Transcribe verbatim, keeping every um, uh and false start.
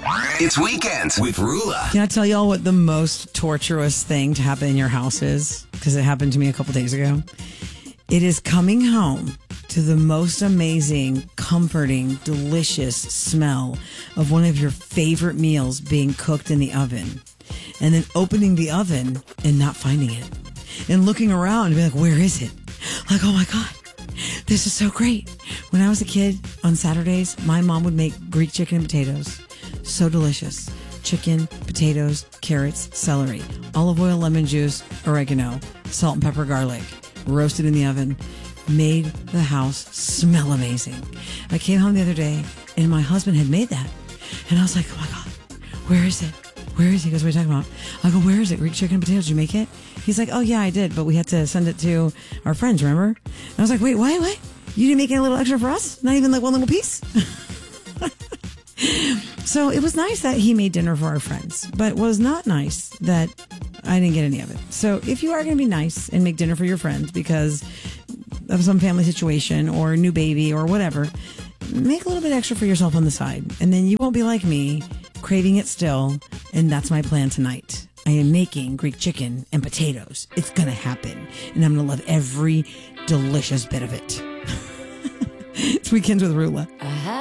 It's Weekends with Rula. Can I tell y'all what the most torturous thing to happen in your house is? Because it happened to me a couple days ago. It is coming home to the most amazing, comforting, delicious smell of one of your favorite meals being cooked in the oven. And then opening the oven and not finding it. And looking around and be like, where is it? Like, oh my God, this is so great. When I was a kid on Saturdays, my mom would make Greek chicken and potatoes. So delicious. Chicken, potatoes, carrots, celery, olive oil, lemon juice, oregano, salt and pepper, garlic, roasted in the oven, made the house smell amazing. I came home the other day and my husband had made that. And I was like, oh my God, where is it? Where is he? He goes, what are you talking about? I go, where is it? Greek chicken and potatoes, did you make it? He's like, oh yeah, I did, but we had to send it to our friends, remember? And I was like, wait, what, what? You didn't make any little extra for us? Not even like one little piece? So it was nice that he made dinner for our friends, but it was not nice that I didn't get any of it. So if you are going to be nice and make dinner for your friends because of some family situation or a new baby or whatever, make a little bit extra for yourself on the side. And then you won't be like me, craving it still. And that's my plan tonight. I am making Greek chicken and potatoes. It's going to happen. And I'm going to love every delicious bit of it. It's Weekends with Rula. I